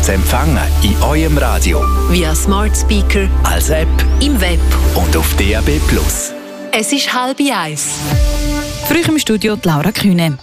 zu empfangen in eurem Radio, via Smart Speaker, als App im Web und auf DAB+. Es ist 12:30. Früh im Studio die Laura Kühne.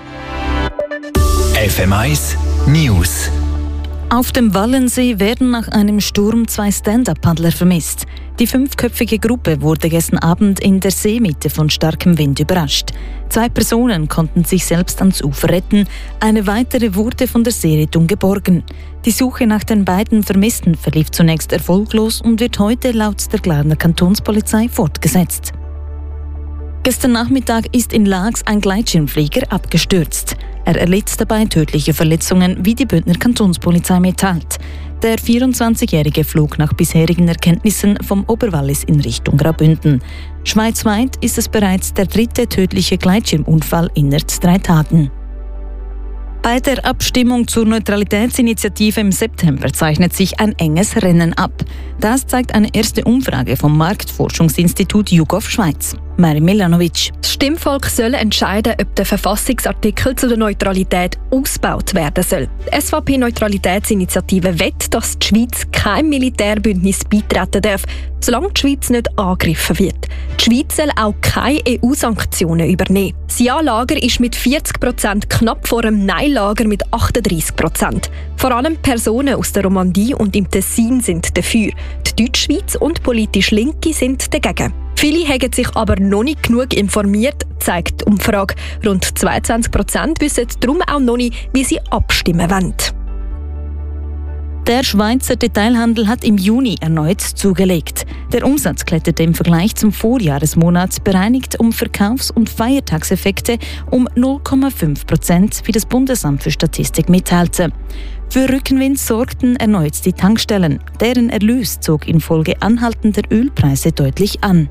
FM1 News. Auf dem Wallensee werden nach einem Sturm 2 Stand-Up-Paddler vermisst. Die 5-köpfige Gruppe wurde gestern Abend in der Seemitte von starkem Wind überrascht. 2 Personen konnten sich selbst ans Ufer retten, eine weitere wurde von der Seerettung geborgen. Die Suche nach den beiden Vermissten verlief zunächst erfolglos und wird heute laut der Glarner Kantonspolizei fortgesetzt. Gestern Nachmittag ist in Laax ein Gleitschirmflieger abgestürzt. Er erlitt dabei tödliche Verletzungen, wie die Bündner Kantonspolizei mitteilt. Der 24-Jährige flog nach bisherigen Erkenntnissen vom Oberwallis in Richtung Graubünden. Schweizweit ist es bereits der 3. tödliche Gleitschirmunfall innerhalb 3 Tagen. Bei der Abstimmung zur Neutralitätsinitiative im September zeichnet sich ein enges Rennen ab. Das zeigt eine erste Umfrage vom Marktforschungsinstitut YouGov Schweiz. Mary Milanovic. Das Stimmvolk soll entscheiden, ob der Verfassungsartikel zu der Neutralität ausgebaut werden soll. Die SVP-Neutralitätsinitiative wett, dass die Schweiz kein Militärbündnis beitreten darf, solange die Schweiz nicht angegriffen wird. Die Schweiz soll auch keine EU-Sanktionen übernehmen. Das Ja-Lager ist mit 40% knapp vor dem Nein-Lager mit 38%. Vor allem Personen aus der Romandie und im Tessin sind dafür. Die Deutschschweiz und politisch Linke sind dagegen. Viele haben sich aber noch nicht genug informiert, zeigt die Umfrage. Rund 22% wissen darum auch noch nicht, wie sie abstimmen wollen. Der Schweizer Detailhandel hat im Juni erneut zugelegt. Der Umsatz kletterte im Vergleich zum Vorjahresmonat bereinigt um Verkaufs- und Feiertagseffekte um 0,5%, wie das Bundesamt für Statistik mitteilte. Für Rückenwind sorgten erneut die Tankstellen. Deren Erlös zog infolge anhaltender Ölpreise deutlich an.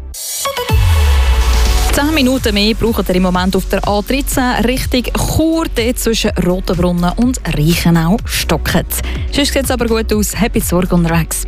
10 Minuten mehr braucht ihr im Moment auf der A13 Richtung Chur, zwischen Rotenbrunnen und Reichenau-Stocket. Sonst sieht es aber gut aus. Happy Sorge unterwegs.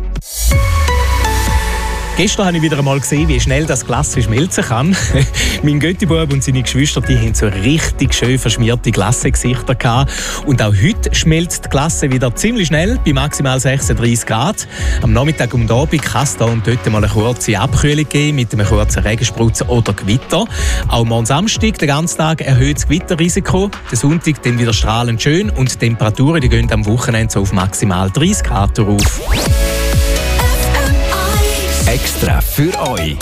Gestern habe ich wieder einmal gesehen, wie schnell das Glas schmelzen kann. Mein Göttibub und seine Geschwister die haben so richtig schön verschmierte Glassegesichter gehabt. Und auch heute schmilzt die Glasse wieder ziemlich schnell, bei maximal 36 Grad. Am Nachmittag und Abend kann es da und dort mal eine kurze Abkühlung geben mit einem kurzen Regensprutz oder Gewitter. Auch morgen Samstag, den ganzen Tag, erhöht das Gewitterrisiko. Der Sonntag dann wieder strahlend schön und die Temperaturen die gehen am Wochenende so auf maximal 30 Grad rauf. Extra für euch.